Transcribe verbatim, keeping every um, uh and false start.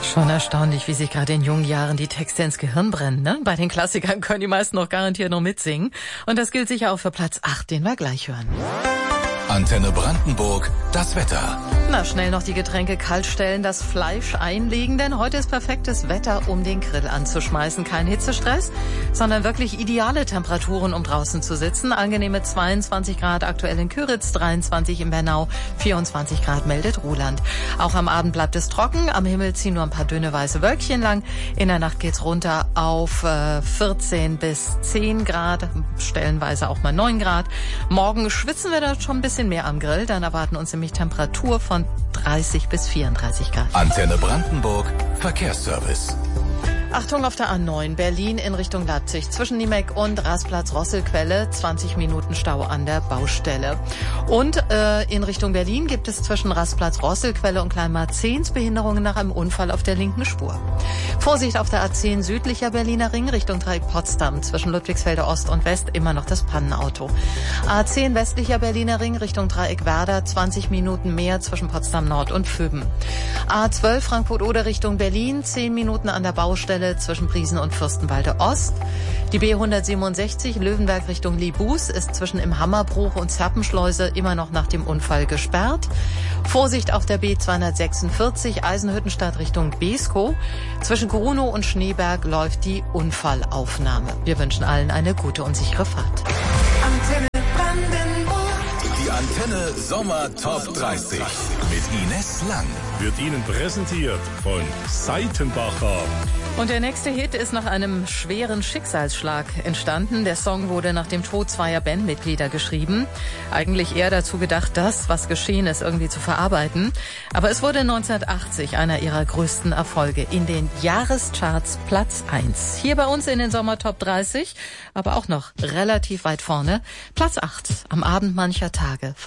Schon erstaunlich, wie sich gerade in jungen Jahren die Texte ins Gehirn brennen. Ne? Bei den Klassikern können die meisten noch garantiert noch mitsingen. Und das gilt sicher auch für Platz acht, den wir gleich hören. Antenne Brandenburg, das Wetter. Na, schnell noch die Getränke kalt stellen, das Fleisch einlegen, denn heute ist perfektes Wetter, um den Grill anzuschmeißen. Kein Hitzestress, sondern wirklich ideale Temperaturen, um draußen zu sitzen. Angenehme zweiundzwanzig Grad aktuell in Küritz, dreiundzwanzig in Bernau, vierundzwanzig Grad meldet Roland. Auch am Abend bleibt es trocken, am Himmel ziehen nur ein paar dünne weiße Wölkchen lang. In der Nacht geht's runter auf äh, vierzehn bis zehn Grad, stellenweise auch mal neun Grad. Morgen schwitzen wir da schon ein bisschen mehr am Grill, dann erwarten uns nämlich Temperatur von dreißig bis vierunddreißig Grad. Antenne Brandenburg, Verkehrsservice. Achtung auf der A neun, Berlin in Richtung Leipzig. Zwischen Niemeck und Rasplatz-Rosselquelle, zwanzig Minuten Stau an der Baustelle. Und äh, in Richtung Berlin gibt es zwischen Rasplatz-Rosselquelle und Kleinmarzens Behinderungen nach einem Unfall auf der linken Spur. Vorsicht auf der A zehn südlicher Berliner Ring Richtung Dreieck Potsdam. Zwischen Ludwigsfelde Ost und West immer noch das Pannenauto. A zehn westlicher Berliner Ring Richtung Dreieck Werder, zwanzig Minuten mehr zwischen Potsdam Nord und Vöben. A zwölf Frankfurt-Oder Richtung Berlin, zehn Minuten an der Baustelle zwischen Briesen und Fürstenwalde Ost. Die B hundertsiebenundsechzig Löwenberg Richtung Libus ist zwischen im Hammerbruch und Zerpenschleuse immer noch nach dem Unfall gesperrt. Vorsicht auf der B zweihundertsechsundvierzig Eisenhüttenstadt Richtung Beeskow. Zwischen Grunow und Schneeberg läuft die Unfallaufnahme. Wir wünschen allen eine gute und sichere Fahrt. Antenne Brandenburg. Die Antenne Sommer Top dreißig mit Ines Lang. Wird Ihnen präsentiert von Seitenbacher. Und der nächste Hit ist nach einem schweren Schicksalsschlag entstanden. Der Song wurde nach dem Tod zweier Bandmitglieder geschrieben. Eigentlich eher dazu gedacht, das, was geschehen ist, irgendwie zu verarbeiten. Aber es wurde neunzehnhundertachtzig einer ihrer größten Erfolge. In den Jahrescharts Platz eins. Hier bei uns in den Sommer Top dreißig, aber auch noch relativ weit vorne. Platz acht am Abend mancher Tage.